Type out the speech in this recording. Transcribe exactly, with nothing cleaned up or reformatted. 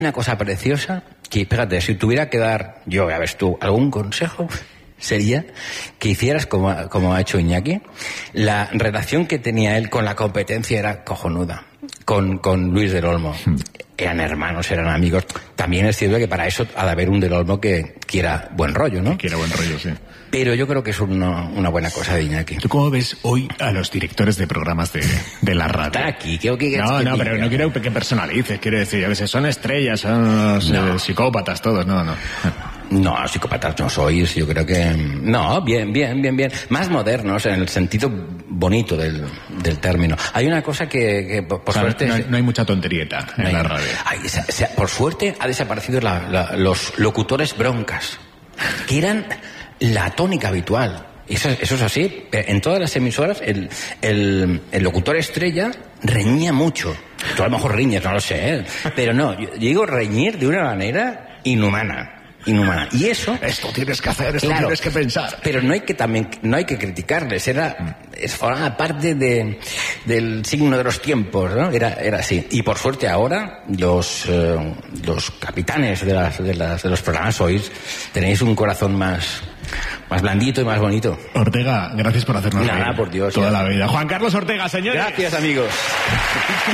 Una cosa preciosa, que fíjate, si tuviera que dar, yo, ya ves tú, algún consejo, sería que hicieras como, como ha hecho Iñaki. La relación que tenía él con la competencia era cojonuda, con, con Luis del Olmo. Hmm. Eran hermanos, eran amigos. También es cierto que para eso ha de haber un del Olmo que quiera buen rollo, ¿no? Que quiera buen rollo, sí. Pero yo creo que es una, una buena cosa de Iñaki. ¿Tú cómo ves hoy a los directores de programas de, de la radio? Está aquí, creo que... No, que no, diga. pero no quiero que personalices, quiero decir, yo que sé, son estrellas, son no. psicópatas todos, no, no. No, psicópatas no sois, yo creo que... No, bien, bien, bien, bien. Más modernos, en el sentido bonito del, del término. Hay una cosa que, que por, por o sea, suerte... No, no hay mucha tonterieta en hay, la radio. Hay, se, se, por suerte ha desaparecido la, la, los locutores broncas, que eran la tónica habitual. Eso, eso es así. En todas las emisoras el, el, el locutor estrella reñía mucho. Tú a lo mejor riñes, no lo sé, ¿eh? Pero no, yo digo reñir de una manera inhumana. Inhumana. Y eso... Esto tienes que hacer, esto claro, tienes que pensar. Pero no hay que también, no hay que criticarles, era, es formaba parte de, del signo de los tiempos, ¿no? Era, era así. Y por suerte ahora, los, eh, los capitanes de las, de las, de los programas sois, tenéis un corazón más, más blandito y más bonito. Ortega, gracias por hacernos Nada, reír por Dios. toda ya. la vida. Juan Carlos Ortega, señores. Gracias, amigos.